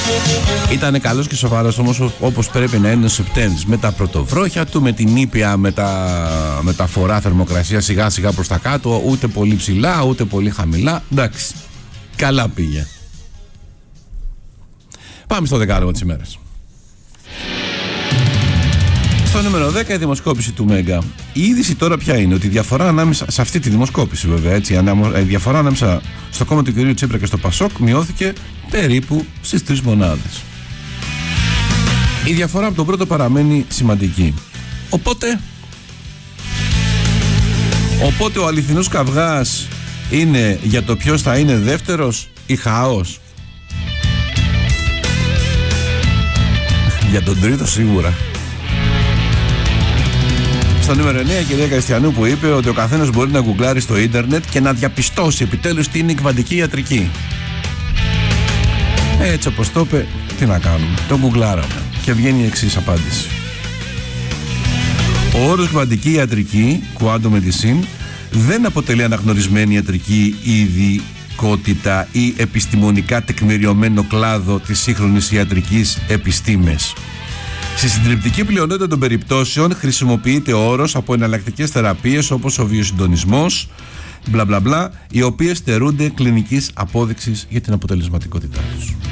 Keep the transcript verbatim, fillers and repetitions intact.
Ήτανε καλός και σοβαρός όμως, όπως πρέπει να είναι ο Σεπτέμβρης, με τα πρωτοβρόχια του, με την ήπια μετα... μεταφορά θερμοκρασία σιγά σιγά προς τα κάτω, ούτε πολύ ψηλά ούτε πολύ χαμηλά. Εντάξει, καλά πήγε. Πάμε στο δεκάλογο της ημέρας. Στο νούμερο δέκα, η δημοσκόπηση του Μέγκα. Η είδηση τώρα ποια είναι? Ότι η διαφορά ανάμεσα, σε αυτή τη δημοσκόπηση βέβαια, έτσι, η διαφορά ανάμεσα στο κόμμα του κυρίου Τσίπρα και στο Πασόκ μειώθηκε περίπου στις τρεις μονάδες. Η διαφορά από τον πρώτο παραμένει σημαντική. Οπότε, οπότε ο αληθινός καυγάς είναι για το ποιος θα είναι δεύτερος ή χαός? Για τον τρίτο σίγουρα. Στο νούμερο εννέα, η κυρία Κριστιανού, που είπε ότι ο καθένας μπορεί να γκουγκλάρει στο ίντερνετ και να διαπιστώσει επιτέλους τι είναι η κβαντική ιατρική. Έτσι όπως το είπε, τι να κάνουμε, το γκουγκλάραμε και βγαίνει η εξής απάντηση. Ο όρος κβαντική ιατρική, quantum medicine, δεν αποτελεί αναγνωρισμένη ιατρική ειδικότητα ή επιστημονικά τεκμηριωμένο κλάδο της σύγχρονης ιατρικής επιστήμης. Στη συντριπτική πλειονότητα των περιπτώσεων χρησιμοποιείται ο όρος από εναλλακτικές θεραπείες όπως ο βιοσυντονισμός, μπλα μπλα μπλα, οι οποίες στερούνται κλινικής απόδειξης για την αποτελεσματικότητά τους.